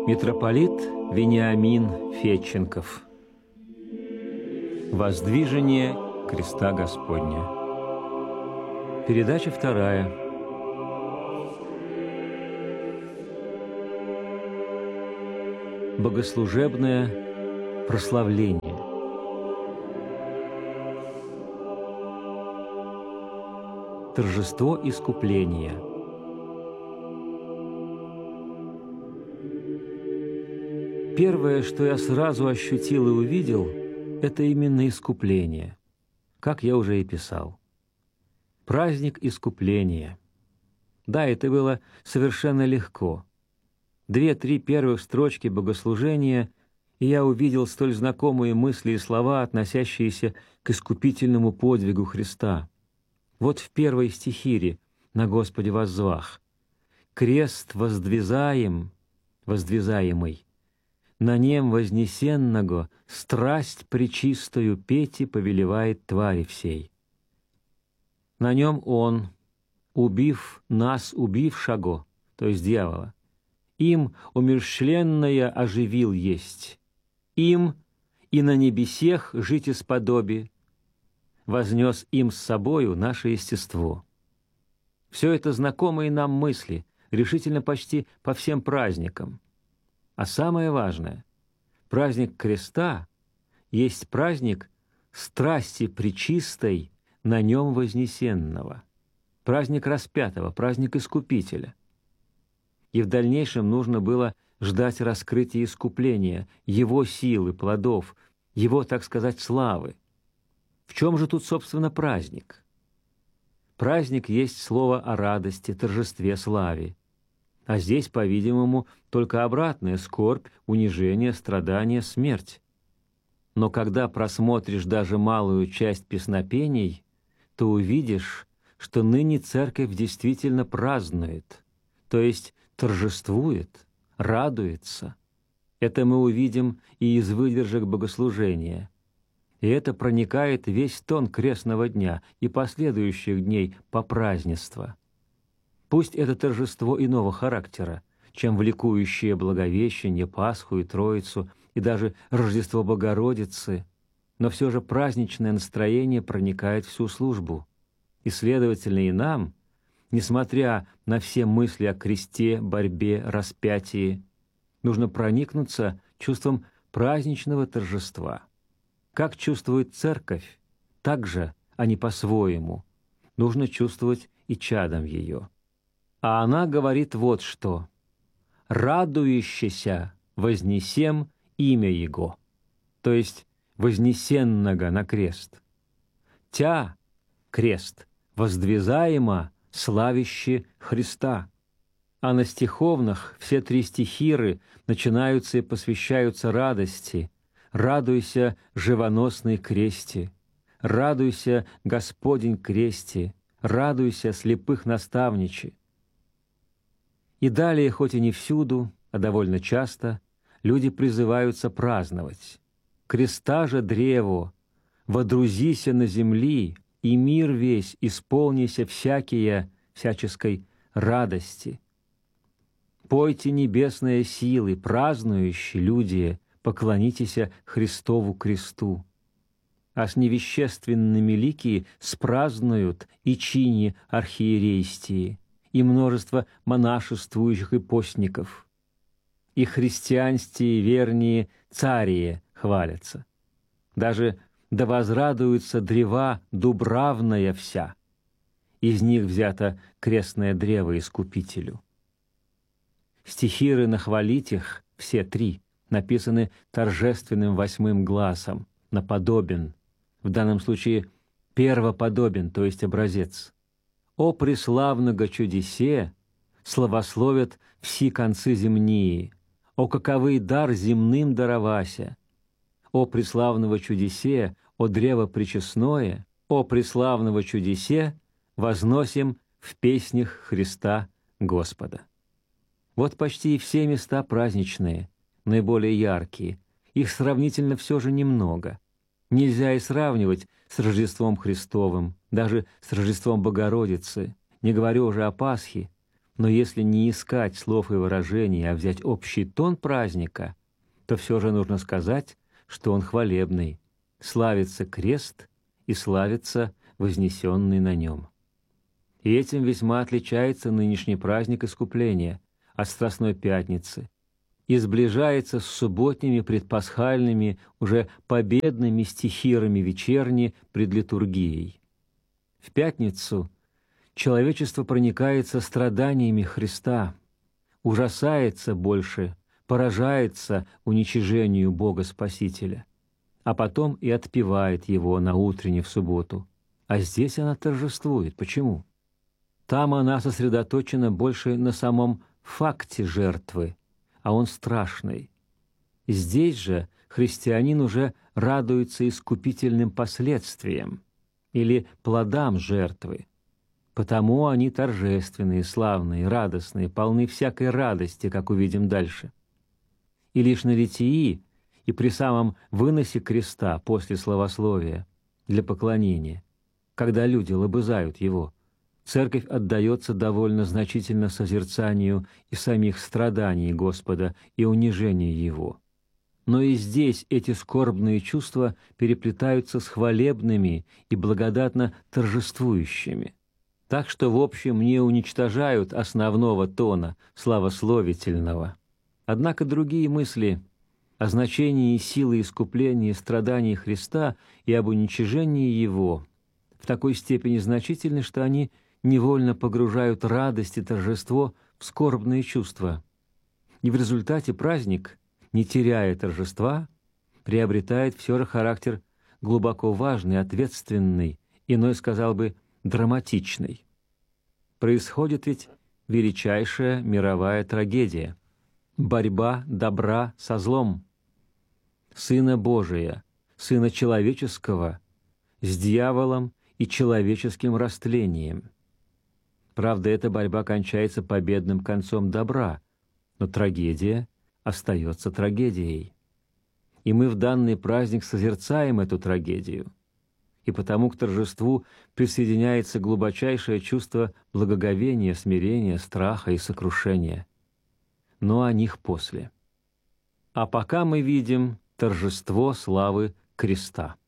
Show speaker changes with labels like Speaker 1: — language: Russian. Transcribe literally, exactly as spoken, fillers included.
Speaker 1: Митрополит Вениамин Федченков. Воздвижение креста Господня. Передача вторая. Богослужебное прославление. Торжество искупления. Первое, что я сразу ощутил и увидел, это именно искупление, как я уже и писал. Праздник искупления. Да, это было совершенно легко. Две-три первых строчки богослужения, и я увидел столь знакомые мысли и слова, относящиеся к искупительному подвигу Христа. Вот в первой стихире «На Господе воззвах». «Крест воздвизаем, воздвизаемый, на нем вознесенного страсть пречистою пети повелевает твари всей. На нем Он, убив нас, убившего, то есть дьявола, им умерщвленное оживил есть, им и на небесех жить исподоби, вознес им с собою наше естество». Все это знакомые нам мысли, решительно почти по всем праздникам. А самое важное, праздник креста есть праздник страсти пречистой на нем вознесенного, праздник распятого, праздник искупителя. И в дальнейшем нужно было ждать раскрытия искупления, его силы, плодов, его, так сказать, славы. В чем же тут, собственно, праздник? Праздник есть слово о радости, торжестве, славе. А здесь, по-видимому, только обратное — скорбь, унижение, страдание, смерть. Но когда просмотришь даже малую часть песнопений, то увидишь, что ныне Церковь действительно празднует, то есть торжествует, радуется. Это мы увидим и из выдержек богослужения. И это проникает весь тон крестного дня и последующих дней по празднества. Пусть это торжество иного характера, чем влекующее Благовещение, Пасху и Троицу, и даже Рождество Богородицы, но все же праздничное настроение проникает всю службу. И, следовательно, и нам, несмотря на все мысли о кресте, борьбе, распятии, нужно проникнуться чувством праздничного торжества. Как чувствует Церковь, так же, а не по-своему, нужно чувствовать и чадом ее. А она говорит вот что: «Радующийся вознесем имя Его», то есть вознесенного на крест. «Тя» — крест, воздвизаемо славище Христа. А на стиховных все три стихиры начинаются и посвящаются радости. «Радуйся, живоносный кресте», «Радуйся, Господень кресте», «Радуйся, слепых наставничи». И далее, хоть и не всюду, а довольно часто, люди призываются праздновать. «Креста же древо, водрузися на земли, и мир весь исполнися всякие, всяческой радости. Пойте небесные силы, празднующие люди, поклонитесь Христову кресту. А с невещественными лики спразднуют и чини архиерейстии, и множество монашествующих и постников. И христианстие вернее царие хвалятся. Даже да возрадуются древа дубравная вся. Из них взято крестное древо искупителю. Стихиры нахвалить их, все три, написаны торжественным восьмым гласом, наподобен, в данном случае первоподобен, то есть образец. «О преславного чудесе славословят все концы земные, о каковый дар земным даровася, о преславного чудесе, о древо пречестное, о преславного чудесе возносим в песнях Христа Господа». Вот почти все места праздничные, наиболее яркие. Их сравнительно все же немного. Нельзя и сравнивать с Рождеством Христовым, даже с Рождеством Богородицы, не говорю уже о Пасхе, Но если не искать слов и выражений, а взять общий тон праздника, то все же нужно сказать, что он хвалебный, славится крест и славится вознесенный на нем. И этим весьма отличается нынешний праздник Искупления от Страстной Пятницы и сближается с субботними предпасхальными, уже победными стихирами вечерни пред литургией. В Пятницу человечество проникается страданиями Христа, ужасается больше, поражается уничижению Бога Спасителя, а потом и отпевает Его на утренне в субботу. А здесь она торжествует. Почему? Там она сосредоточена больше на самом факте жертвы, а он страшный. Здесь же христианин уже радуется искупительным последствиям или плодам жертвы. Потому они торжественные, славные, радостные, полны всякой радости, как увидим дальше. И лишь на литии и при самом выносе креста после словословия для поклонения, когда люди лобызают его, Церковь отдается довольно значительно созерцанию и самих страданий Господа и унижению Его. Но и здесь эти скорбные чувства переплетаются с хвалебными и благодатно торжествующими, так что в общем не уничтожают основного тона славословительного. Однако другие мысли о значении и силы искупления и страданий Христа и об уничижении Его в такой степени значительны, что они невольно погружают радость и торжество в скорбные чувства. И в результате праздник, не теряя торжества, приобретает все же характер глубоко важный, ответственный, иной сказал бы драматичный. Происходит ведь величайшая мировая трагедия – борьба добра со злом, Сына Божия, Сына Человеческого, с дьяволом и человеческим растлением. Правда, эта борьба кончается победным концом добра, но трагедия остается трагедией. И мы в данный праздник созерцаем эту трагедию, и потому к торжеству присоединяется глубочайшее чувство благоговения, смирения, страха и сокрушения. Но о них после. А пока мы видим торжество славы креста.